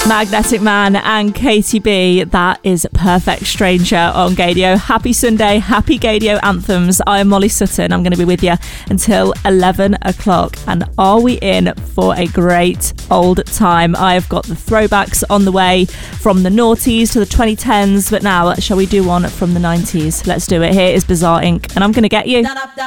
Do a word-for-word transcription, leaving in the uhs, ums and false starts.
Magnetic Man and Katie B. That is Perfect Stranger on Gaydio. Happy Sunday, happy Gaydio anthems. I am Molly Sutton. I'm going to be with you until eleven o'clock. And are we in for a great old time? I have got the throwbacks on the way from the noughties to the twenty tens. But now, shall we do one from the nineties? Let's do it. Here is Bizarre Incorporated. And I'm going to get you.